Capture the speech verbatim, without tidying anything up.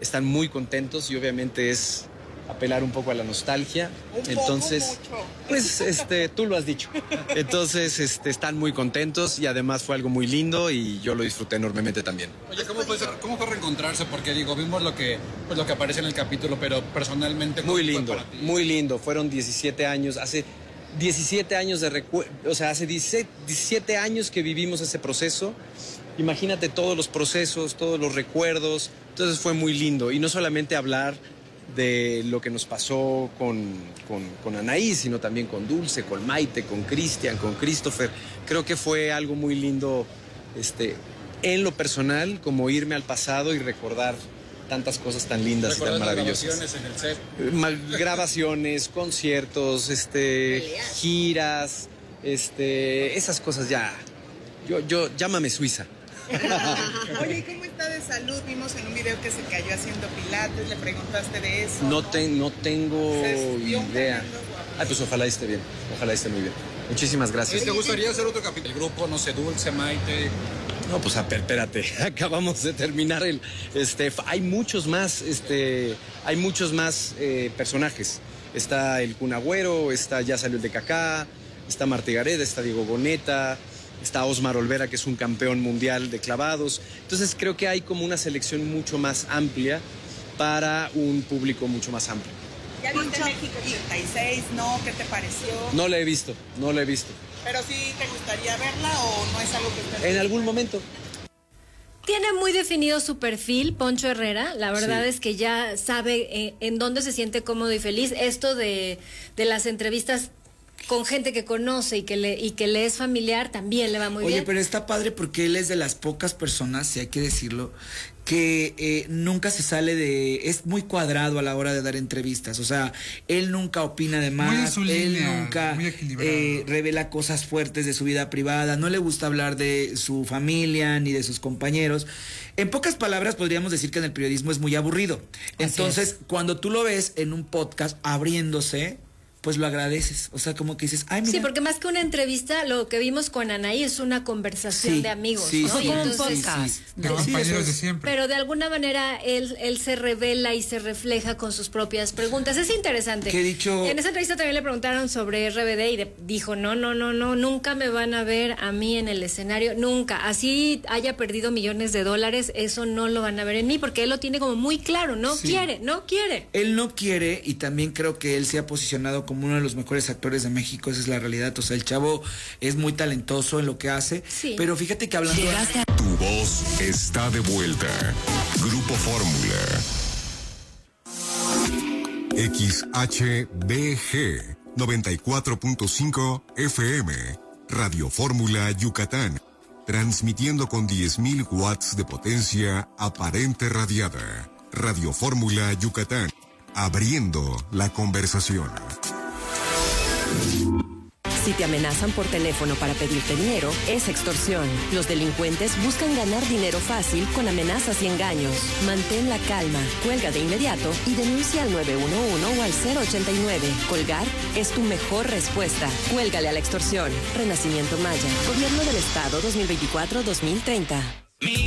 están muy contentos y obviamente es apelar un poco a la nostalgia. Un Entonces, poco, mucho. pues este, tú lo has dicho. Entonces, este, están muy contentos y además fue algo muy lindo y yo lo disfruté enormemente también. Oye, ¿cómo fue, cómo fue reencontrarse? Porque digo, vimos lo que, pues, lo que aparece en el capítulo, pero personalmente... Muy lindo, muy lindo. Fueron diecisiete años, hace diecisiete años de recuerdo, o sea, hace diecisiete años que vivimos ese proceso. Imagínate todos los procesos, todos los recuerdos. Entonces fue muy lindo. Y no solamente hablar de lo que nos pasó con, con, con Anaí, sino también con Dulce, con Maite, con Cristian, con Christopher. Creo que fue algo muy lindo este, en lo personal, como irme al pasado y recordar tantas cosas tan lindas y tan maravillosas. Grabaciones en el set. Ma- grabaciones, conciertos, este, giras, este, esas cosas ya. Yo, yo, llámame Suiza. Oye, ¿y cómo está de salud? Vimos en un video que se cayó haciendo pilates, le preguntaste de eso. No, ¿no? te, no tengo Se vio un idea. tremendo guapo. Ay, pues ojalá esté bien, ojalá esté muy bien. Muchísimas gracias. ¿Te gustaría hacer otro capítulo? El grupo, no sé, Dulce, Maite... No, pues a ver, espérate, acabamos de terminar el, este, hay muchos más, este, hay muchos más eh, personajes. Está el Kun Agüero, está, ya salió el de Kaká, está Marta Gareda, está Diego Boneta, está Osmar Olvera, que es un campeón mundial de clavados. Entonces creo que hay como una selección mucho más amplia para un público mucho más amplio. ¿Ya viste México ochenta y seis? ¿No? ¿Qué te pareció? No la he visto, no la he visto. ¿Pero sí te gustaría verla o no es algo que estés... En algún momento. Tiene muy definido su perfil, Poncho Herrera. La verdad Sí. es que ya sabe eh, en dónde se siente cómodo y feliz. Esto de, de las entrevistas con gente que conoce y que le y que le es familiar también le va muy Oye, bien. pero está padre porque él es de las pocas personas, si hay que decirlo, que eh, nunca se sale de... Es muy cuadrado a la hora de dar entrevistas. O sea, él nunca opina de Muy en más, su él línea, nunca muy equilibrado. eh, revela cosas fuertes de su vida privada, no le gusta hablar de su familia ni de sus compañeros. En pocas palabras podríamos decir que en el periodismo es muy aburrido. Entonces, cuando tú lo ves en un podcast abriéndose, pues lo agradeces. O sea, como que dices, ay, mira. Sí, porque más que una entrevista, lo que vimos con Anaí es una conversación Sí, de amigos, sí, ¿no? sí, Y sí, entonces- sí, sí. De Sí, compañeros eso es- de siempre. Pero de alguna manera él, él se revela y se refleja con sus propias preguntas. Es interesante. Que he dicho- En esa entrevista también le preguntaron sobre R B D y de- dijo, no, no, no, no, nunca me van a ver a mí en el escenario, nunca. Así haya perdido millones de dólares, eso no lo van a ver en mí, porque él lo tiene como muy claro, no Sí. quiere, no quiere. Él no quiere, y también creo que él se ha posicionado como uno de los mejores actores de México, esa es la realidad. O sea, el chavo es muy talentoso en lo que hace, Sí. pero fíjate que hablando... Tu voz está de vuelta. Grupo Fórmula. X H B G noventa y cuatro punto cinco F M. Radio Fórmula Yucatán. Transmitiendo con diez mil watts de potencia aparente radiada. Radio Fórmula Yucatán. Abriendo la conversación. Si te amenazan por teléfono para pedirte dinero, es extorsión. Los delincuentes buscan ganar dinero fácil con amenazas y engaños. Mantén la calma, cuelga de inmediato y denuncia al nueve uno uno o al cero ochenta y nueve. Colgar es tu mejor respuesta. Cuélgale a la extorsión. Renacimiento Maya. Gobierno del Estado dos mil veinticuatro a dos mil treinta.